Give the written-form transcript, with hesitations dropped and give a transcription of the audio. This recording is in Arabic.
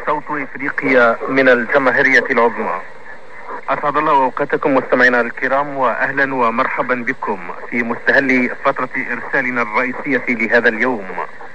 صوت إفريقيا من الجماهيرية العظمى. أسعد الله أوقاتكم مستمعينا الكرام، وأهلا ومرحبا بكم في مستهل فترة إرسالنا الرئيسية لهذا اليوم.